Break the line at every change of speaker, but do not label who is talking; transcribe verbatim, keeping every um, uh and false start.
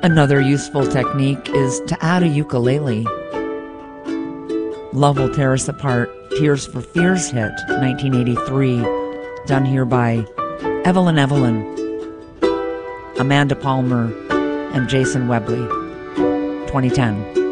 Another useful technique is to add a ukulele. Love Will Tear Us Apart, Tears for Fears hit, nineteen eighty-three, done here by Evelyn Evelyn, Amanda Palmer, and Jason Webley, twenty ten.